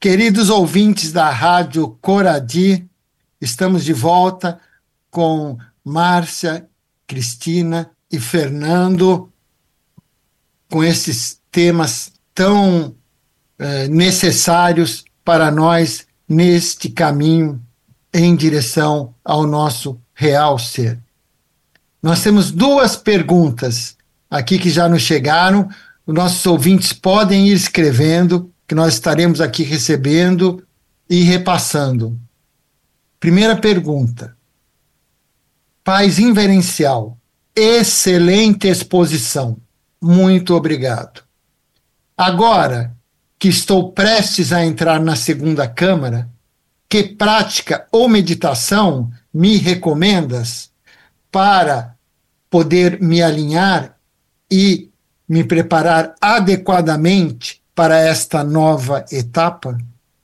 Queridos ouvintes da Rádio Coradi, estamos de volta com Márcia, Cristina e Fernando, com esses temas tão necessários para nós neste caminho em direção ao nosso real ser. Nós temos duas perguntas aqui que já nos chegaram. Os nossos ouvintes podem ir escrevendo, que nós estaremos aqui recebendo e repassando. Primeira pergunta. Paz inverencial. Excelente exposição. Muito obrigado. Agora que estou prestes a entrar na segunda câmara, que prática ou meditação me recomendas para poder me alinhar e me preparar adequadamente para esta nova etapa?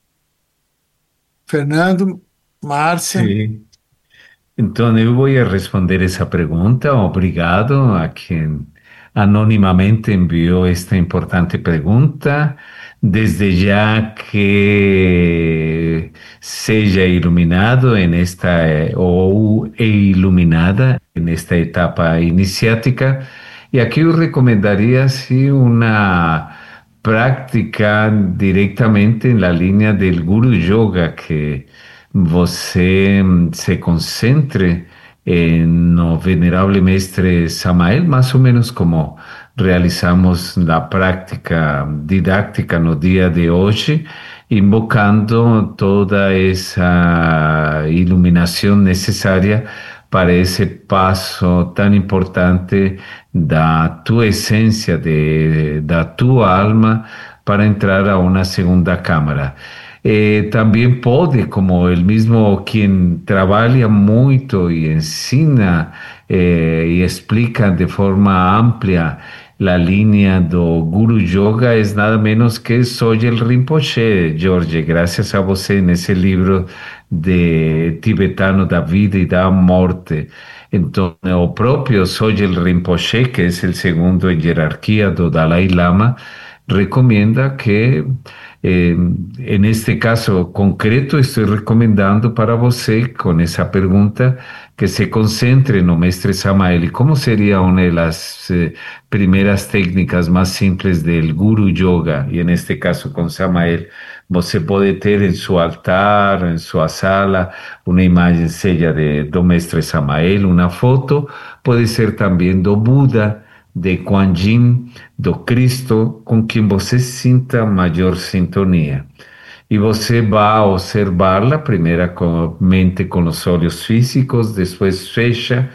Fernando, Márcia. Sí. Entonces, yo voy a responder esa pregunta. Obrigado a quien anónimamente envió esta importante pregunta. Desde ya que sea iluminado en esta e iluminada en esta etapa iniciática. Y aquí yo recomendaría sí una prática directamente en la línea del Guru Yoga, que você se concentre no venerable mestre Samael, más o menos como realizamos la práctica didáctica no día de hoy, invocando toda esa iluminación necesaria para ese paso tan importante da tu esencia, da tu alma, para entrar a una segunda cámara. También puede, como el mismo quien trabaja mucho y ensina y explica de forma amplia la línea do Guru Yoga, es nada menos que Sogyal Rinpoche, Jorge, gracias a você nesse livro de tibetano da vida e da morte. Então, o próprio Sogyal Rinpoche, que é o segundo em hierarquia do Dalai Lama, recomenda que, en este caso concreto, estoy recomendando para você, con esa pregunta, que se concentre no Mestre Samael. ¿Y cómo sería una de las primeras técnicas más simples del Guru Yoga? Y en este caso con Samael, você puede tener en su altar, en su sala, una imagen seja do Mestre Samael, una foto, puede ser también do Buda, de Kuan Yin, do Cristo, com quem você sinta maior sintonia. E você vai observá-la, primeiramente com os olhos físicos, depois fecha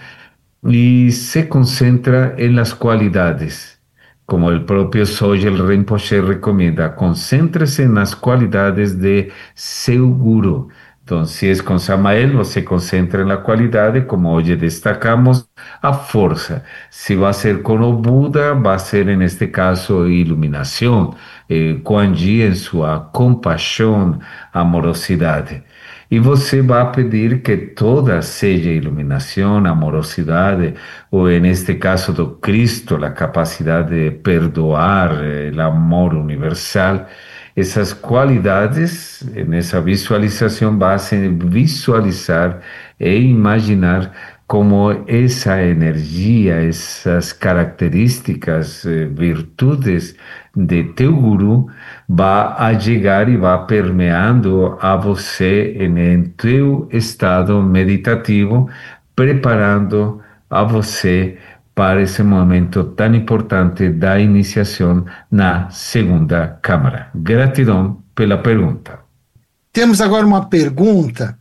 e se concentra em las qualidades. Como o próprio Sogyal Rinpoche recomenda, concéntrese nas qualidades de seu guru. Então, se é com Samael, você concentra na qualidade, como hoje destacamos, a força. Se vai ser com o Buda, vai ser, neste caso, iluminação. Kuan Yin em sua compaixão, amorosidade. E você vai pedir que toda seja iluminação, amorosidade, ou, neste caso do Cristo, a capacidade de perdoar, o amor universal. Essas qualidades, nessa visualização, base visualizar e imaginar como essa energia, essas características, virtudes de teu guru vai a chegar e vai permeando a você em teu estado meditativo, preparando a você para esse momento tão importante da iniciação na segunda câmara. Gratidão pela pergunta. Temos agora uma pergunta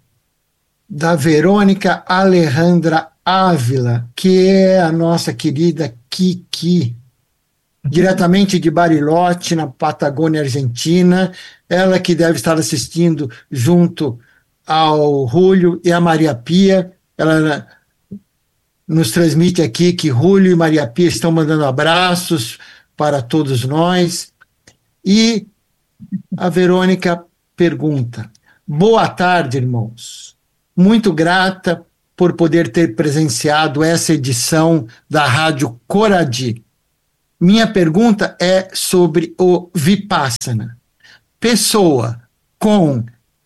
da Verônica Alejandra Ávila, que é a nossa querida Kiki, diretamente de Bariloche, na Patagônia Argentina. Ela que deve estar assistindo junto ao Julio e a Maria Pia. Ela nos transmite aqui que Julio e Maria Pia estão mandando abraços para todos nós. E a Verônica pergunta: boa tarde, irmãos. Muito grata por poder ter presenciado essa edição da Rádio Coradi. Minha pergunta é sobre o Vipassana. Pessoa com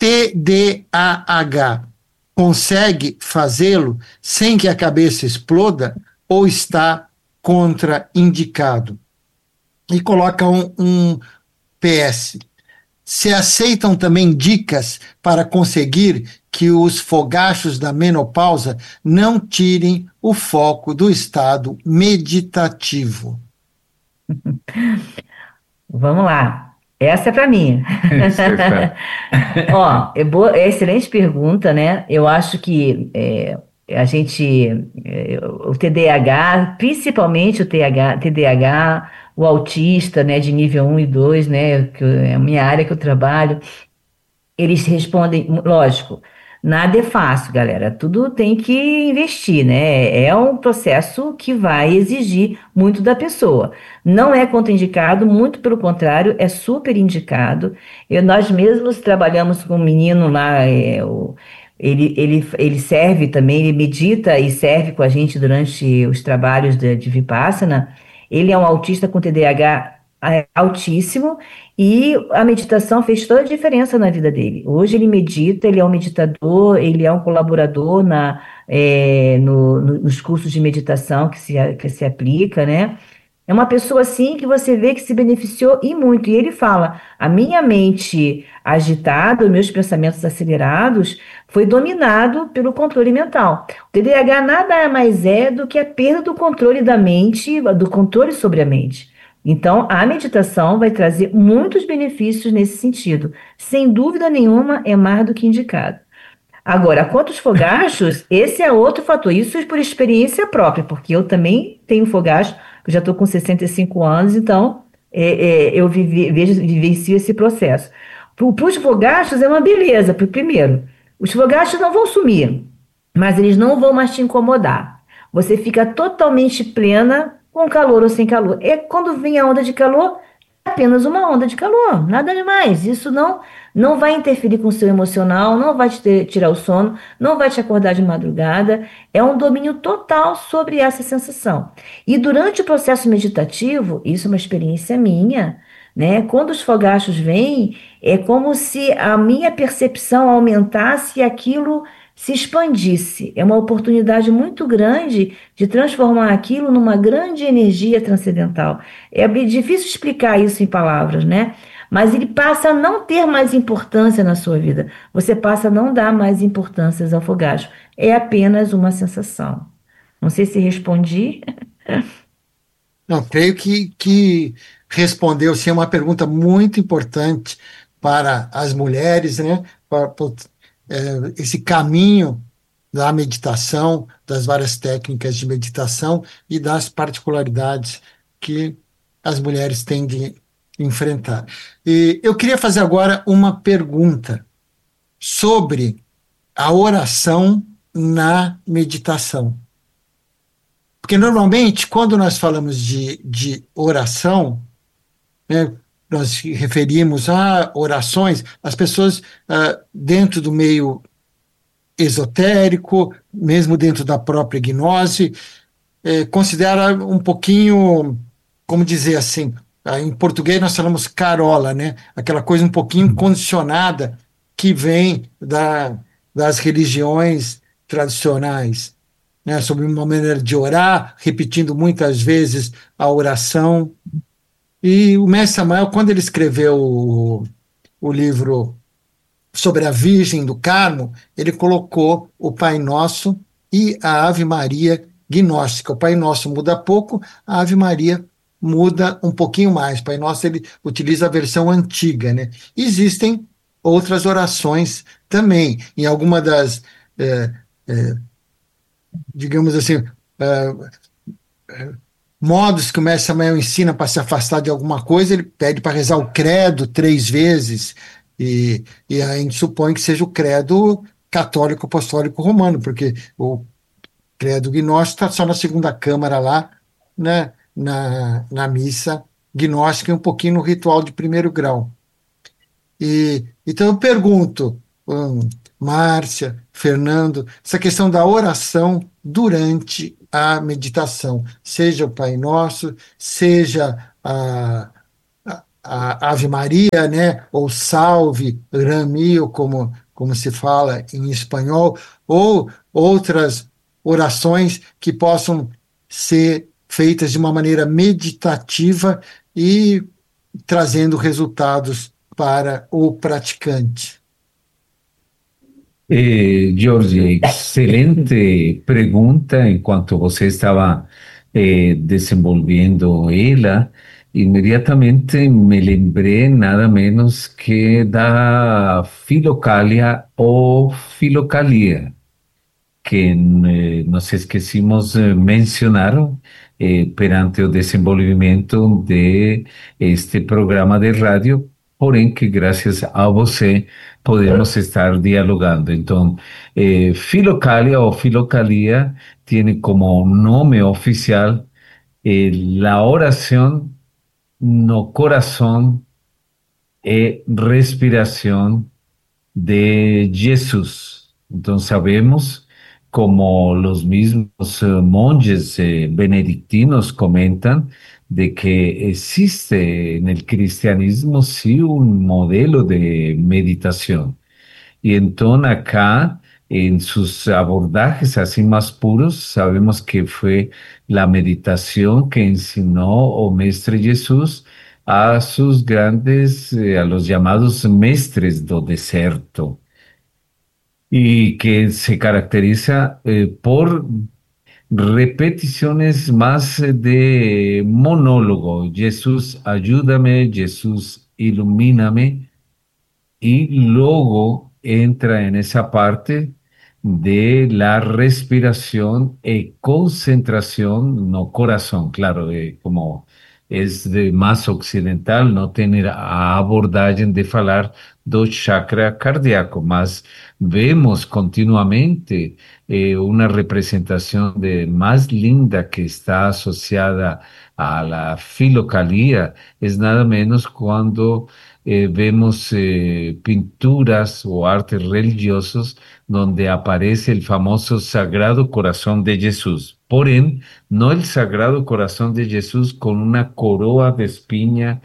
TDAH consegue fazê-lo sem que a cabeça exploda ou está contraindicado? E coloca um PS. Se aceitam também dicas para conseguir que os fogachos da menopausa não tirem o foco do estado meditativo? Vamos lá. Essa é para mim. Stefan. Ó, é excelente pergunta, né? Eu acho que a gente, o TDAH, principalmente o TDAH, o autista, né, de nível 1 e 2, né, que é a minha área que eu trabalho, eles respondem, lógico, nada é fácil, galera. Tudo tem que investir, né? É um processo que vai exigir muito da pessoa. Não é contraindicado, muito pelo contrário, é super indicado. Nós mesmos trabalhamos com um menino lá, ele serve também, ele medita e serve com a gente durante os trabalhos de Vipassana. Ele é um autista com TDAH altíssimo. E a meditação fez toda a diferença na vida dele. Hoje ele medita, ele é um meditador, ele é um colaborador nos cursos de meditação que se aplica, né? É uma pessoa assim que você vê que se beneficiou e muito. E ele fala: a minha mente agitada, os meus pensamentos acelerados, foi dominado pelo controle mental. O TDAH nada mais é do que a perda do controle da mente, do controle sobre a mente. Então, a meditação vai trazer muitos benefícios nesse sentido. Sem dúvida nenhuma, é mais do que indicado. Agora, quanto aos fogachos, esse é outro fator. Isso é por experiência própria, porque eu também tenho fogacho, eu já estou com 65 anos, então eu vivencio esse processo. Para os fogachos é uma beleza, primeiro. Os fogachos não vão sumir, mas eles não vão mais te incomodar. Você fica totalmente plena com calor ou sem calor. É quando vem a onda de calor, é apenas uma onda de calor, nada demais. Isso não vai interferir com o seu emocional, não vai tirar o sono, não vai te acordar de madrugada. É um domínio total sobre essa sensação. E durante o processo meditativo, isso é uma experiência minha, né? Quando os fogachos vêm, é como se a minha percepção aumentasse e aquilo se expandisse. É uma oportunidade muito grande de transformar aquilo numa grande energia transcendental. É difícil explicar isso em palavras, né? Mas ele passa a não ter mais importância na sua vida. Você passa a não dar mais importância ao fogacho. É apenas uma sensação. Não sei se respondi. Não, creio que respondeu sim uma pergunta muito importante para as mulheres, né? Esse caminho da meditação, das várias técnicas de meditação e das particularidades que as mulheres têm de enfrentar. E eu queria fazer agora uma pergunta sobre a oração na meditação. Porque normalmente, quando nós falamos de oração, né, nós referimos a orações, as pessoas dentro do meio esotérico, mesmo dentro da própria gnose, considera um pouquinho, como dizer assim, em português nós falamos carola, né? Aquela coisa um pouquinho condicionada que vem das religiões tradicionais, né? Sobre uma maneira de orar, repetindo muitas vezes a oração. E o Mestre Samael, quando ele escreveu o livro sobre a Virgem do Carmo, ele colocou o Pai Nosso e a Ave Maria gnóstica. O Pai Nosso muda pouco, a Ave Maria muda um pouquinho mais. O Pai Nosso ele utiliza a versão antiga, né? Existem outras orações também. Em alguma das, digamos assim, modos que o Mestre Samael ensina para se afastar de alguma coisa, ele pede para rezar o credo 3 vezes, e a gente supõe que seja o credo católico apostólico romano, porque o credo gnóstico está só na segunda câmara lá, né, na missa gnóstica e um pouquinho no ritual de primeiro grau. Então eu pergunto, Márcia, Fernando, essa questão da oração durante a meditação, seja o Pai Nosso, seja a Ave Maria, né? Ou Salve, Ramio, como se fala em espanhol, ou outras orações que possam ser feitas de uma maneira meditativa e trazendo resultados para o praticante. Jorge, excelente pergunta. Enquanto você estava desenvolvendo ela, imediatamente me lembrei nada menos que da Filocalia ou Filocalia, que nos esquecimos mencionar perante o desenvolvimento de este programa de rádio, porém que graças a você podemos estar dialogando. Então, Filocalia o Filocalia tiene como nome oficial la oración no corazón e respiración de Jesús. Entonces sabemos, como los mismos monjes benedictinos comentan, de que existe en el cristianismo sí un modelo de meditación. Y entonces acá, en sus abordajes así más puros, sabemos que fue la meditación que enseñó o Mestre Jesús a sus grandes, a los llamados mestres do deserto, y que se caracteriza por repeticiones más de monólogo. Jesús, ayúdame, Jesús, ilumíname. Y luego entra en esa parte de la respiración y concentración, no corazón, claro, como es de más occidental, no tener a abordagem de falar do chakra cardíaco, mas vemos continuamente una representación de más linda que está asociada a la filocalía, es nada menos cuando vemos pinturas o artes religiosos donde aparece el famoso Sagrado Corazón de Jesús. Porém, no el Sagrado Corazón de Jesús con una coroa de espiña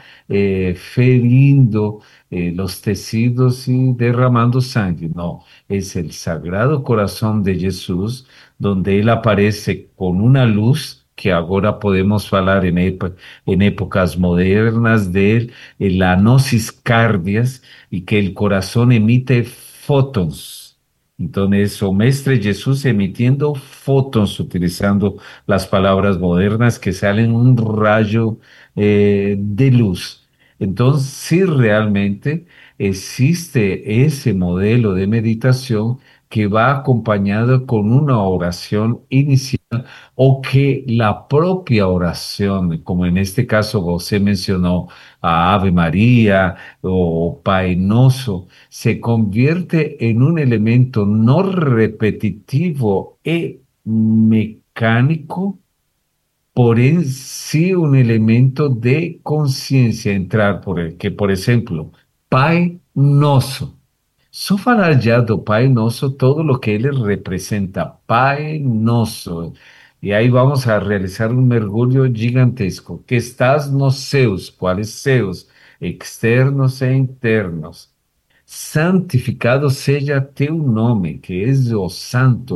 ferindo los tejidos y derramando sangre. No, es el Sagrado Corazón de Jesús donde él aparece con una luz que agora podemos falar en épocas modernas de la gnosis cardias y que el corazón emite fótons. Entonces, o Mestre Jesús emitiendo fótons, utilizando las palabras modernas que salen un rayo de luz. Entonces, sí realmente existe ese modelo de meditación que va acompañado con una oración inicial o que la propia oración, como en este caso você mencionó a Ave María o Pai Nosso, se convierte en un elemento no repetitivo y mecánico, porém sí un elemento de conciencia, entrar por el que, por ejemplo, Pai Nosso. Só falar já do Pai Nosso, todo lo que ele representa, Pai Nosso. E aí vamos a realizar um mergulho gigantesco. Que estás nos céus, quais céus? Externos e internos. Santificado seja teu nome, que és o santo,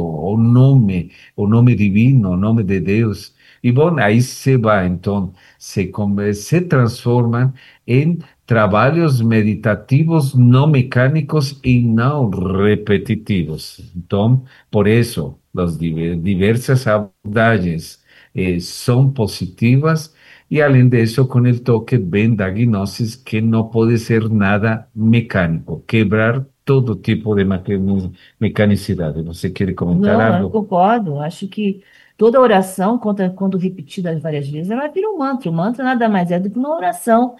o nome divino, o nome de Deus. E bom, aí se vai, então, se transforma em trabalhos meditativos não mecânicos e não repetitivos. Então, por isso, as diversas abordagens são positivas e, além disso, com o toque vem da gnosis, que não pode ser nada mecânico, quebrar todo tipo de mecanicidade. Você quer comentar Não, eu algo? concordo. Acho que toda oração, quando repetida várias vezes, ela vira um mantra. O mantra nada mais é do que uma oração,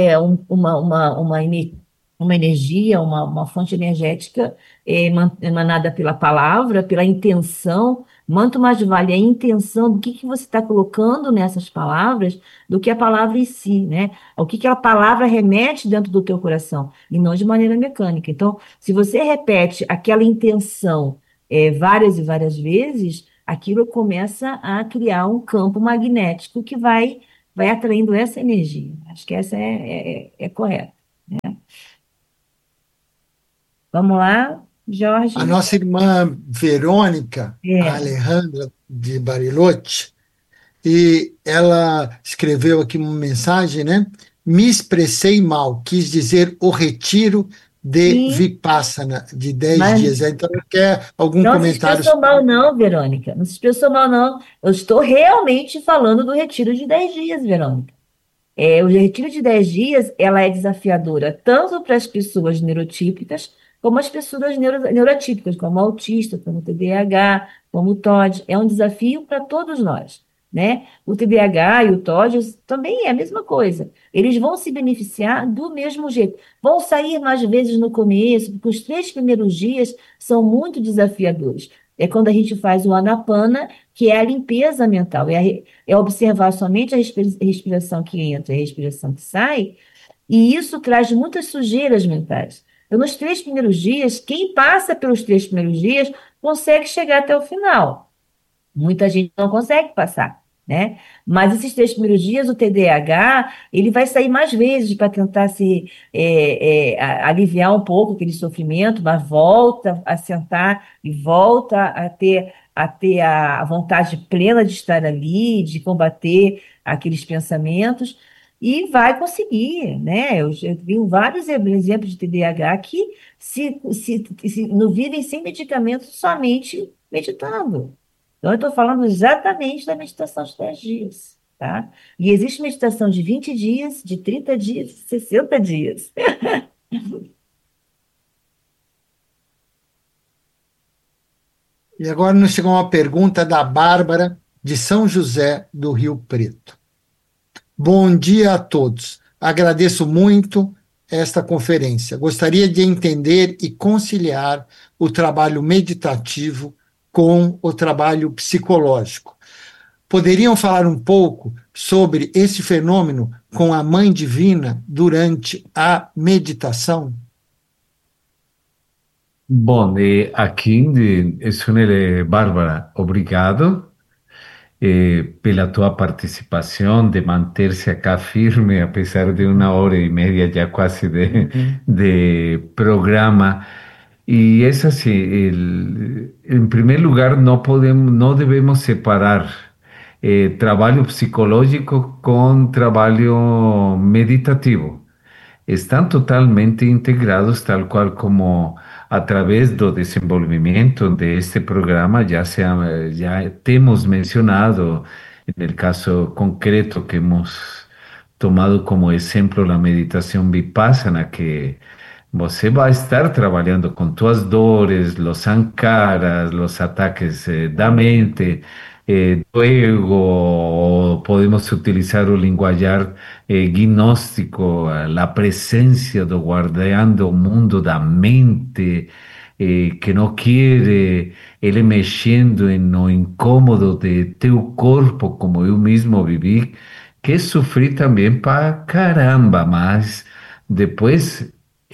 uma energia, uma fonte energética emanada pela palavra, pela intenção. Manto mais vale a intenção do que você está colocando nessas palavras do que a palavra em si, né? O que a palavra remete dentro do teu coração, e não de maneira mecânica. Então, se você repete aquela intenção várias e várias vezes, aquilo começa a criar um campo magnético que vai vai atraindo essa energia. Acho que essa é correta, né? Vamos lá, A Jorge. nossa irmã Verônica, a É, Alejandra de Bariloche, e ela escreveu aqui uma mensagem, né? Me expressei mal, quis dizer o retiro de sim, Vipassana, de 10 dias. mas Então, quer algum não se comentário? expressou mal, não, Verônica. Não se expressou mal, não. Eu estou realmente falando do retiro de 10 dias, Verônica. O retiro de 10 dias, ela é desafiadora tanto para as pessoas neurotípicas, como as pessoas neurotípicas, como o autista, como o TDAH, como o TOD. É um desafio para todos nós, né? O TDAH e o TOD também é a mesma coisa. Eles vão se beneficiar do mesmo jeito. Vão sair mais vezes no começo, porque os 3 primeiros dias são muito desafiadores. É quando a gente faz o Anapana, que é a limpeza mental, é observar somente a respiração que entra e a respiração que sai, e isso traz muitas sujeiras mentais. Então, nos 3 primeiros dias, quem passa pelos 3 primeiros dias consegue chegar até o final. Muita gente não consegue passar, né? Mas esses 3 primeiros dias, o TDAH, ele vai sair mais vezes para tentar aliviar um pouco aquele sofrimento, mas volta a sentar e volta a ter a vontade plena de estar ali, de combater aqueles pensamentos, e vai conseguir, né? Eu vi vários exemplos de TDAH que não vivem sem medicamento, somente meditando. Então, eu estou falando exatamente da meditação de 10 dias, tá? E existe meditação de 20 dias, de 30 dias, 60 dias. E agora nos chegou uma pergunta da Bárbara, de São José do Rio Preto. Bom dia a todos. Agradeço muito esta conferência. Gostaria de entender e conciliar o trabalho meditativo com o trabalho psicológico. Poderiam falar um pouco sobre esse fenômeno com a Mãe Divina durante a meditação? Bom, aqui, Bárbara, obrigado pela tua participação, de manter-se acá firme, apesar de 1 hora e meia já quase Uhum. de programa. Y es así, en primer lugar, no debemos separar trabajo psicológico con trabajo meditativo. Están totalmente integrados, tal cual como a través del desenvolvimiento de este programa ya te hemos mencionado en el caso concreto que hemos tomado como ejemplo la meditación Vipassana, que você vai estar trabalhando com tuas dores, los sankaras, los ataques da mente, do ego, ou podemos utilizar o linguajar gnóstico, a presença do guardião do mundo da mente, que não quer ele mexendo no incômodo de teu corpo, como eu mesmo vivi, que sofri também para caramba, mas depois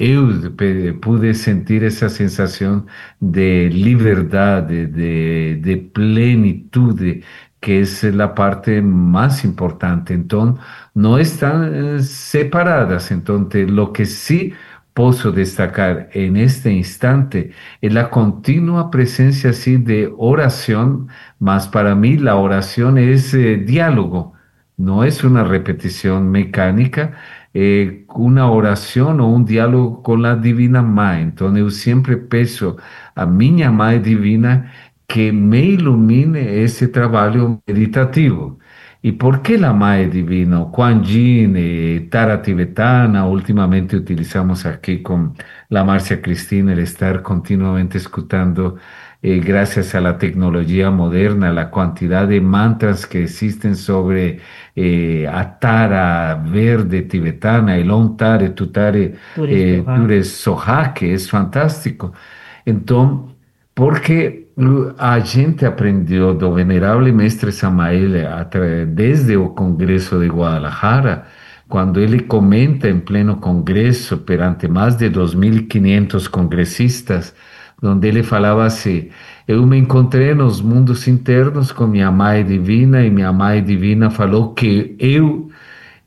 pude sentir essa sensação de liberdade, de plenitude, que é a parte mais importante. Então, não estão separadas. Então, o que sí posso destacar en este instante es la continua presencia así de oración, mas para mí la oración es diálogo, no es una repetición mecánica, una oración o un diálogo con la Divina Mãe. Então, eu sempre peço a minha Mãe Divina que me ilumine esse trabalho meditativo. ¿Y por qué la Mãe Divina? Kuan Yin, Tara Tibetana, últimamente utilizamos aquí con la Marcia Cristina el estar continuamente escuchando, gracias a la tecnología moderna, la cantidad de mantras que existen sobre a Tara verde tibetana, el Om Tare, Tutare, Ture Soha, que es fantástico. Entonces, porque a gente aprendeu do venerável mestre Samael desde o Congresso de Guadalajara, quando ele comenta em pleno congresso perante mais de 2.500 congressistas, onde ele falava assim: eu me encontrei nos mundos internos com minha Mãe Divina e minha Mãe Divina falou que eu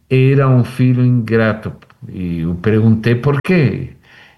era um filho ingrato. E eu perguntei por quê.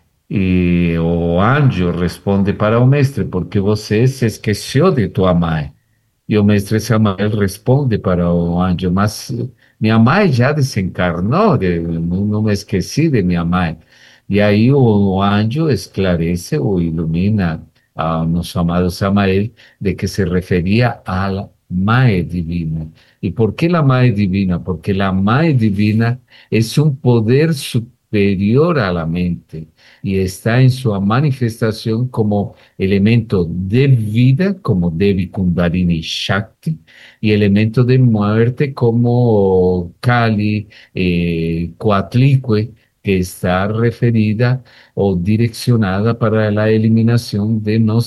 E o anjo responde para o mestre, porque você se esqueceu de tua mãe. E o mestre Samael responde para o anjo, mas minha mãe já desencarnou, não me esqueci de minha mãe. E aí o anjo esclarece ou ilumina ao nosso amado Samael de que se referia à Mãe Divina. E por que a Mãe Divina? Porque a Mãe Divina é um poder superior à mente e está em sua manifestação como elemento de vida, como Devi Kundalini Shakti, y elemento de muerte como Kali, Coatlicue, que está referida o direccionada para la eliminación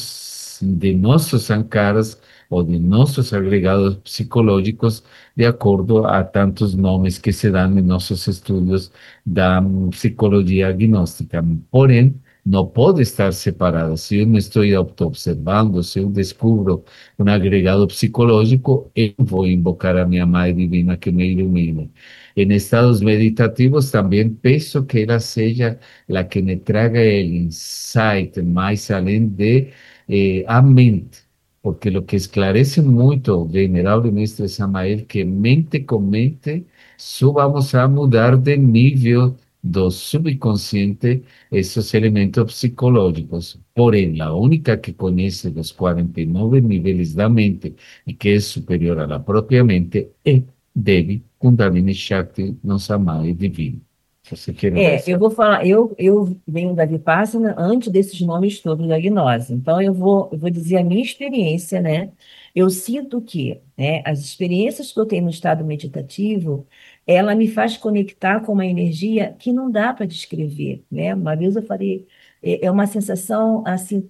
de nuestros sankaras o de nuestros agregados psicológicos, de acuerdo a tantos nombres que se dan en nuestros estudios da psicología gnóstica. Porém, não pode estar separada. Se eu me estou auto-observando, se eu descubro um agregado psicológico, eu vou invocar a minha Mãe Divina que me ilumine. Em estados meditativos, também peço que ela seja a que me traga o insight, mais além de a mente. Porque o que esclarece muito o venerável mestre Samael, que mente com mente, só vamos a mudar de nível do subconsciente esses elementos psicológicos. Porém, a única que conhece dos 49 níveis da mente e que é superior à própria mente é Devi Kundalini Shakti, nossa Mãe Divina. Você quer Eu vou falar, eu venho da Vipassana antes desses nomes todos da gnose. Então, eu vou dizer a minha experiência, né? Eu sinto que, né, as experiências que eu tenho no estado meditativo, ela me faz conectar com uma energia que não dá para descrever, né? Uma vez eu falei, é uma sensação, assim,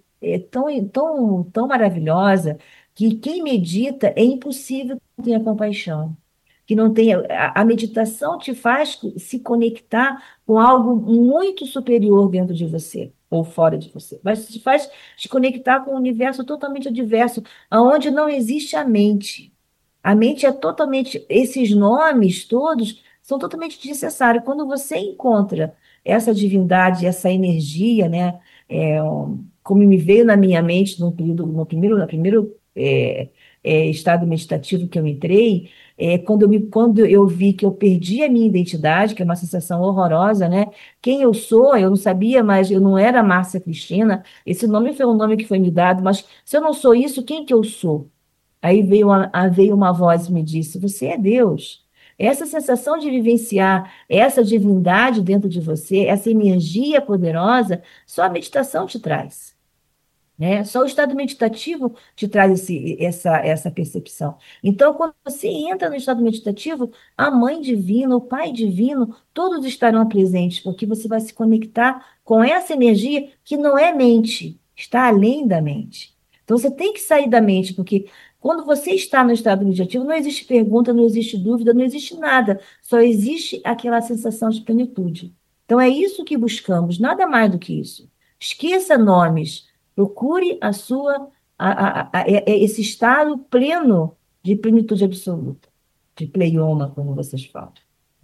tão maravilhosa que quem medita é impossível que tenha compaixão que não tenha. A meditação te faz se conectar com algo muito superior dentro de você ou fora de você. Mas te faz te conectar com um universo totalmente adverso, onde não existe a mente. A mente é totalmente. Esses nomes todos são totalmente desnecessários. Quando você encontra essa divindade, essa energia, né? Como me veio na minha mente no primeiro estado meditativo que eu entrei, quando eu vi que eu perdi a minha identidade, que é uma sensação horrorosa, né? Quem eu sou, eu não sabia, mas eu não era Márcia Cristina. Esse nome foi um nome que foi me dado, mas se eu não sou isso, quem que eu sou? Aí veio uma voz e me disse: Você é Deus. Essa sensação de vivenciar essa divindade dentro de você, essa energia poderosa, só a meditação te traz, né? Só o estado meditativo te traz essa percepção. Então, quando você entra no estado meditativo, a Mãe Divina, o Pai Divino, todos estarão presentes, porque você vai se conectar com essa energia que não é mente, está além da mente. Então, você tem que sair da mente, porque quando você está no estado meditativo, não existe pergunta, não existe dúvida, não existe nada, só existe aquela sensação de plenitude. Então, é isso que buscamos, nada mais do que isso. Esqueça nomes. Procure esse estado pleno de plenitude absoluta, de pleioma, como vocês falam.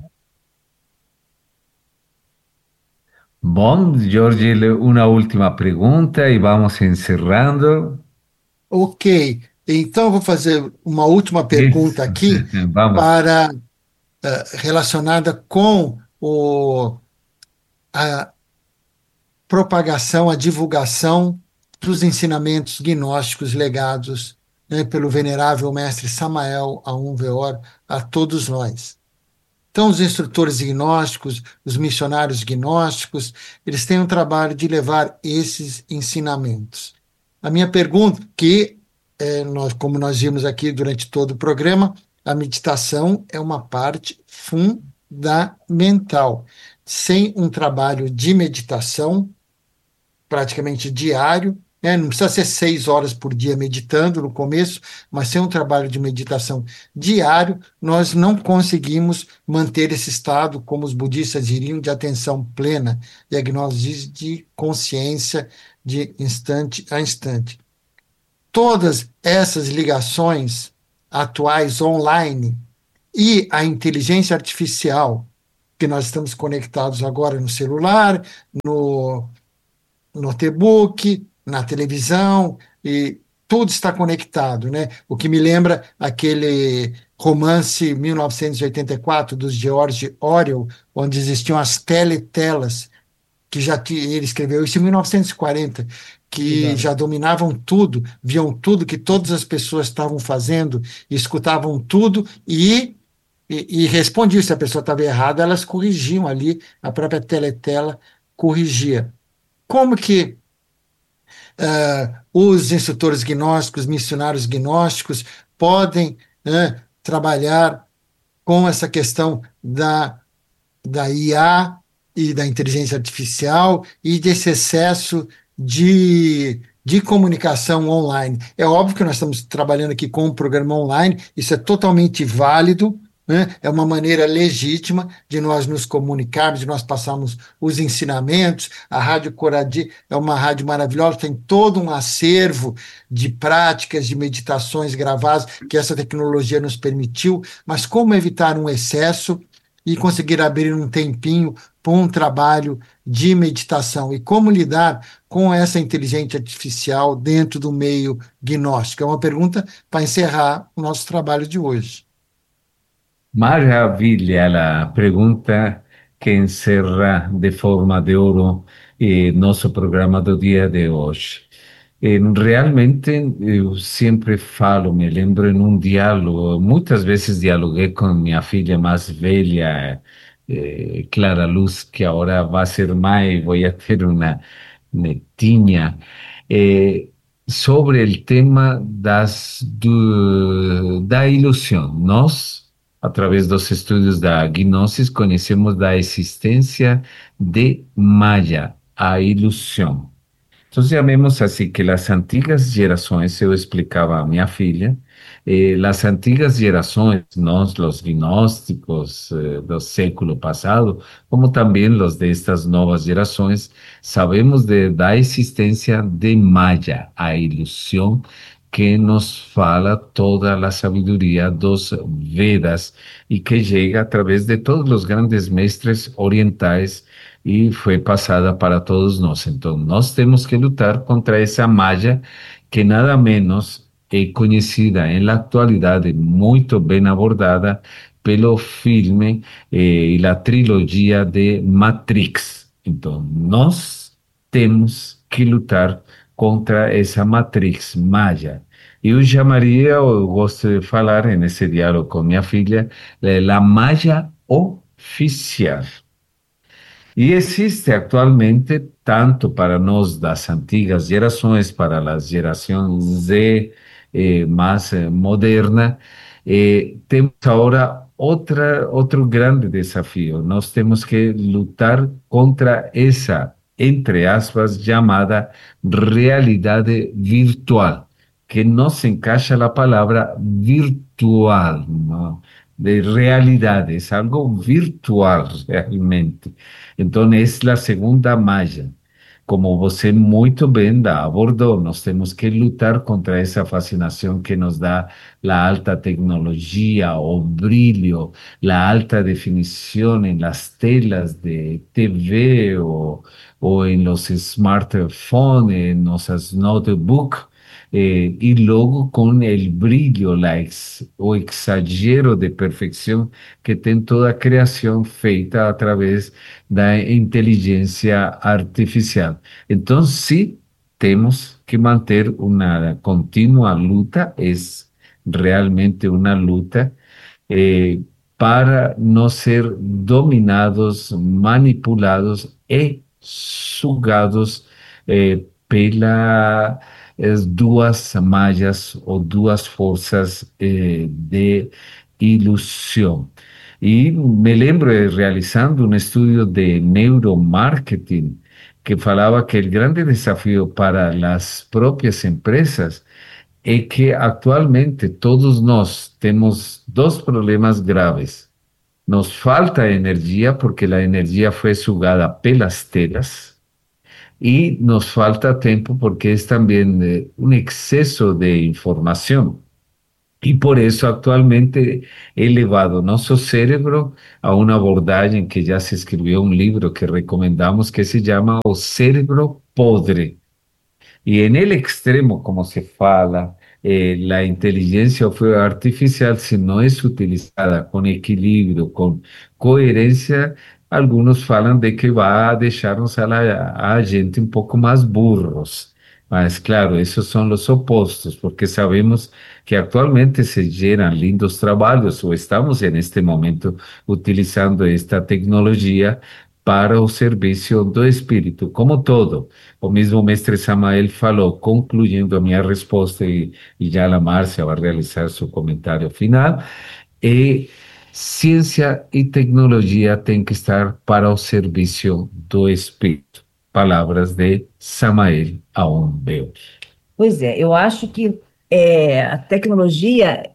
Bom, Jorge, uma última pergunta e vamos encerrando. Ok, então vou fazer uma última pergunta Isso. aqui Vamos. para relacionada com a propagação, a divulgação dos ensinamentos gnósticos legados, né, pelo venerável mestre Samael Aum Weor a todos nós. Então, os instrutores gnósticos, os missionários gnósticos, eles têm um trabalho de levar esses ensinamentos. A minha pergunta, como nós vimos aqui durante todo o programa, a meditação é uma parte fundamental. Sem um trabalho de meditação, praticamente diário, né? Não precisa ser 6 horas por dia meditando no começo, mas sem um trabalho de meditação diário, nós não conseguimos manter esse estado, como os budistas diriam, de atenção plena, e a gnose diz de consciência de instante a instante. Todas essas ligações atuais online e a inteligência artificial, que nós estamos conectados agora no celular, no notebook, na televisão, e tudo está conectado, né? O que me lembra aquele romance 1984 dos George Orwell, onde existiam as teletelas, que ele escreveu isso em 1940, que Exato. já dominavam tudo, viam tudo que todas as pessoas estavam fazendo, escutavam tudo e respondiam. Se a pessoa estava errada, elas corrigiam ali, a própria teletela corrigia. Como que os instrutores gnósticos, missionários gnósticos, podem trabalhar com essa questão da IA e da inteligência artificial e desse excesso de comunicação online? É óbvio que nós estamos trabalhando aqui com um programa online, isso é totalmente válido, né? É uma maneira legítima de nós nos comunicarmos, de nós passarmos os ensinamentos. A Rádio Coradi é uma rádio maravilhosa, tem todo um acervo de práticas, de meditações gravadas que essa tecnologia nos permitiu, mas como evitar um excesso e conseguir abrir um tempinho para um trabalho de meditação e como lidar com essa inteligência artificial dentro do meio gnóstico? É uma pergunta para encerrar o nosso trabalho de hoje. Maravilha la pergunta que encerra de forma de ouro nosso programa do dia de hoje. Realmente, eu sempre falo, me lembro em um diálogo, muitas vezes dialoguei com minha filha mais velha, Clara Luz, que agora vai ser mãe, vou ter uma netinha, eh, sobre o tema da ilusão. Nós, através dos estudos da gnosis, conhecemos da existência de Maya, a ilusão. Então, chamemos assim que as antigas gerações, eu explicava a minha filha, as antigas gerações, nós, os gnósticos do século passado, como também os destas novas gerações, sabemos da existência de Maya, a ilusão que nos fala toda a sabedoria dos Vedas e que chega através de todos os grandes mestres orientais e foi passada para todos nós. Então, nós temos que lutar contra essa Maya que nada menos é conhecida na atualidade, muito bem abordada pelo filme e a trilogia de Matrix. Então, nós temos que lutar contra essa Matrix Maya. Eu chamaria, eu gosto de falar nesse diálogo com minha filha, a Maya oficial. E existe atualmente, tanto para nós das antigas gerações, para as gerações Z mais moderna, temos agora outro grande desafio. Nós temos que lutar contra essa, entre aspas, chamada realidade virtual, que não se encaixa a palavra virtual, não? De realidade, é algo virtual realmente. Então, é a segunda malla. Como você muito bem abordou, nós temos que lutar contra essa fascinação que nos dá a alta tecnologia, o brilho, a alta definição em las telas de TV ou em los smartphones, em nossas notebooks, e logo com o brilho, o exagero de perfeição que tem toda a criação feita através da inteligência artificial. Então, sim, temos que manter uma contínua luta, é realmente uma luta, eh, para não ser dominados, manipulados e sugados pela as duas malhas ou duas forças de ilusão. E me lembro realizando um estudo de neuromarketing que falava que o grande desafio para as próprias empresas é que atualmente todos nós temos dois problemas graves. Nos falta energia porque a energia foi sugada pelas telas e nos falta tempo porque é também um excesso de informação. E por isso, atualmente, é levado nosso cérebro a uma abordagem que já se escreveu um livro que recomendamos, que se chama O Cérebro Podre. Y en el extremo, como se fala, la inteligencia artificial, si no es utilizada con equilibrio, con coherencia, algunos falan de que va a dejarnos a gente un poco más burros. Mas, claro, esos son los opuestos, porque sabemos que actualmente se llenan lindos trabajos o estamos en este momento utilizando esta tecnología para o serviço do espírito, como todo. O mesmo mestre Samael falou, concluindo a minha resposta, e já a Márcia vai realizar seu comentário final, e ciência e tecnologia têm que estar para o serviço do espírito. Palavras de Samael Aombeu. Pois é, eu acho que a tecnologia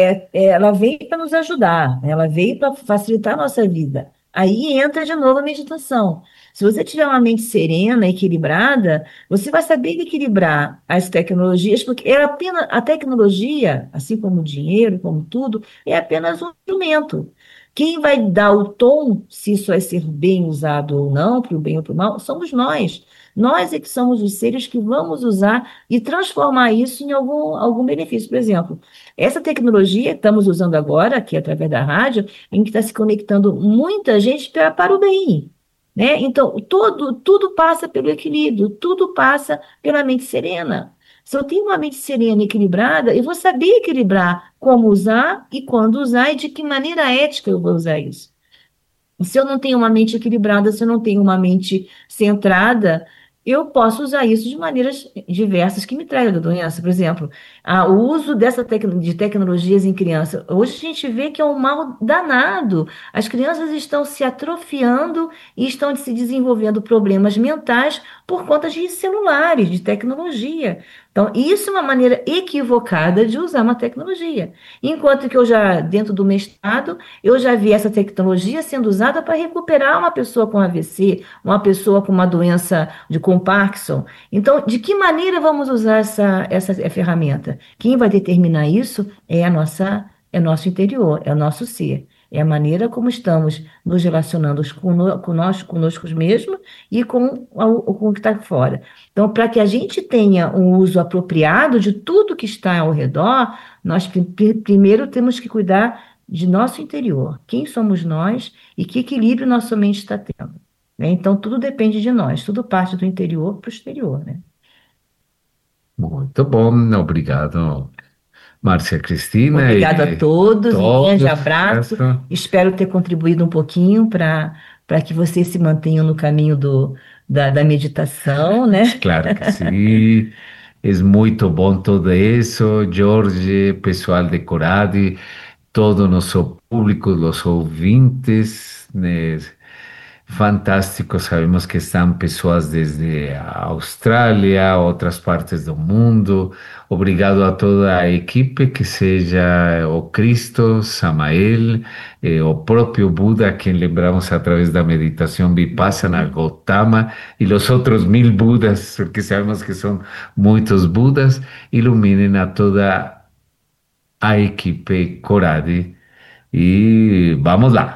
ela veio para nos ajudar, né? Ela veio para facilitar a nossa vida. Aí entra de novo a meditação. Se você tiver uma mente serena, equilibrada, você vai saber equilibrar as tecnologias, porque a tecnologia, assim como o dinheiro, como tudo, é apenas um instrumento. Quem vai dar o tom, se isso vai ser bem usado ou não, para o bem ou para o mal, somos nós. Nós é que somos os seres que vamos usar e transformar isso em algum benefício. Por exemplo, essa tecnologia que estamos usando agora, aqui através da rádio, em que está se conectando muita gente para o bem, né? Então, tudo passa pelo equilíbrio, tudo passa pela mente serena. Se eu tenho uma mente serena e equilibrada, eu vou saber equilibrar como usar e quando usar e de que maneira ética eu vou usar isso. E se eu não tenho uma mente equilibrada, se eu não tenho uma mente centrada, eu posso usar isso de maneiras diversas que me tragam a doença. Por exemplo, o uso de tecnologias em criança. Hoje a gente vê que é um mal danado. As crianças estão se atrofiando e estão se desenvolvendo problemas mentais por conta de celulares, de tecnologia. Então, isso é uma maneira equivocada de usar uma tecnologia. Enquanto que dentro do mestrado, eu já vi essa tecnologia sendo usada para recuperar uma pessoa com AVC, uma pessoa com uma doença com Parkinson. Então, de que maneira vamos usar essa ferramenta? Quem vai determinar isso é nosso interior, é o nosso ser. É a maneira como estamos nos relacionando conosco mesmos e com o que está fora. Então, para que a gente tenha um uso apropriado de tudo que está ao redor, nós primeiro temos que cuidar de nosso interior. Quem somos nós e que equilíbrio nossa mente está tendo, né? Então, tudo depende de nós, tudo parte do interior para o exterior, né? Muito bom, obrigado, Márcia Cristina. Obrigada a todos, um grande abraço. Certo. Espero ter contribuído um pouquinho para que vocês se mantenham no caminho da meditação, né? Claro que sim. É muito bom tudo isso, Jorge, pessoal de Corade, todo o nosso público, os ouvintes, né? Fantástico, sabemos que estão pessoas desde a Austrália, outras partes do mundo. Obrigado a toda a equipe, que seja o Cristo, Samael, o próprio Buda, a quem lembramos através da meditação Vipassana, Gautama, e os outros 1000 Budas, porque sabemos que são muitos Budas. Iluminem a toda a equipe Corade e vamos lá.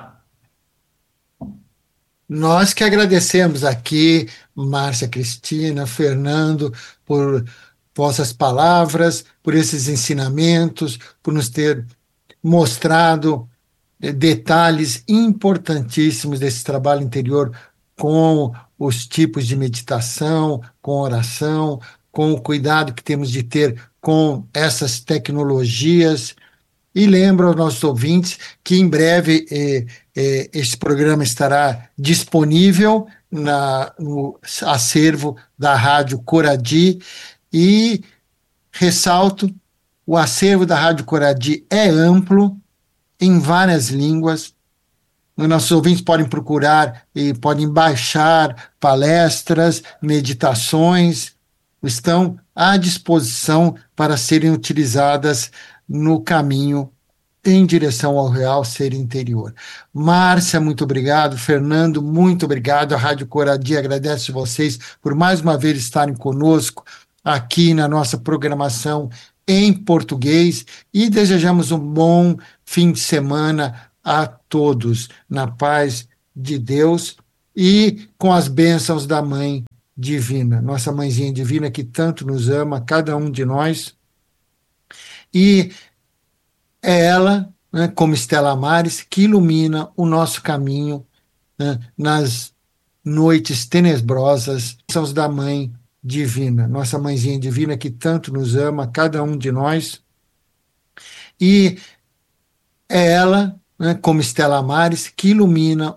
Nós que agradecemos aqui, Márcia Cristina, Fernando, por vossas palavras, por esses ensinamentos, por nos ter mostrado detalhes importantíssimos desse trabalho interior com os tipos de meditação, com oração, com o cuidado que temos de ter com essas tecnologias. E lembro aos nossos ouvintes que em breve este programa estará disponível no acervo da Rádio Coradi, e ressalto, o acervo da Rádio Coradi é amplo, em várias línguas. Nossos ouvintes podem procurar e podem baixar palestras, meditações, estão à disposição para serem utilizadas no caminho em direção ao real ser interior. Márcia, muito obrigado. Fernando, muito obrigado. A Rádio Coradi agradece vocês por mais uma vez estarem conosco aqui na nossa programação em português e desejamos um bom fim de semana a todos, na paz de Deus e com as bênçãos da Mãe Divina, nossa Mãezinha Divina que tanto nos ama, cada um de nós, e é ela, né, como Estela Maris, que ilumina o nosso caminho, né, nas noites tenebrosas, são os da Mãe Divina, nossa Mãezinha Divina que tanto nos ama, cada um de nós, e é ela, né, como Estela Maris, que ilumina